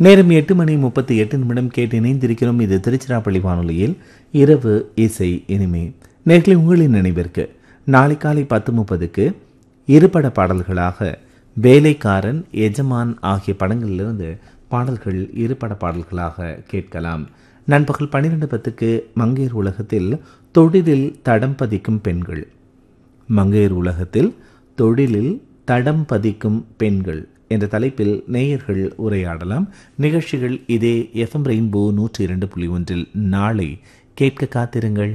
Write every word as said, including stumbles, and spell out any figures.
நேரம் எட்டு மணி முப்பத்தி எட்டு நிமிடம் கேட்டு இணைந்திருக்கிறோம். இது திருச்சிராப்பள்ளி வானொலியில் இரவு இசை இனிமே. நேர்களை உங்களின் நினைவிற்கு நாளை காலை பத்து முப்பதுக்கு இருபட பாடல்களாக வேலைக்காரன், எஜமான் ஆகிய படங்களிலிருந்து பாடல்கள் இருபட பாடல்களாக கேட்கலாம். நண்பகல் பன்னிரண்டு பத்துக்கு மங்கையர் உலகத்தில் தொழிலில் தடம் பதிக்கும் பெண்கள். மங்கையர் உலகத்தில் தொழிலில் தடம் பதிக்கும் பெண்கள் என்ற தலைப்பில் நேயர்கள் உரையாடலாம். நிகழ்ச்சிகள் இதே எஃப்எம் ரெயின்போ நூற்றி இரண்டு புள்ளி ஒன்றில் நாளை கேட்க காத்திருங்கள்.